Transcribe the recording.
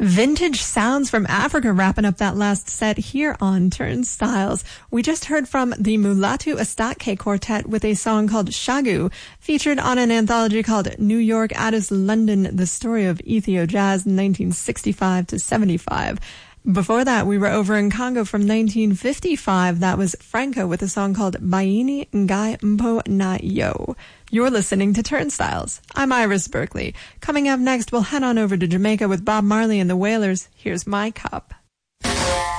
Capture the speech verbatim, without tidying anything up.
Vintage sounds from Africa wrapping up that last set here on Turnstiles. We just heard from the Mulatu Astatke Quartet with a song called Shagu, featured on an anthology called New York, Addis, London, The Story of Ethio Jazz, nineteen sixty-five to seventy-five. Before that, we were over in Congo from nineteen fifty-five. That was Franco with a song called Baini Ngai Mpo Na Yo. You're listening to Turnstiles. I'm Iris Berkeley. Coming up next, we'll head on over to Jamaica with Bob Marley and the Wailers. Here's My Cup.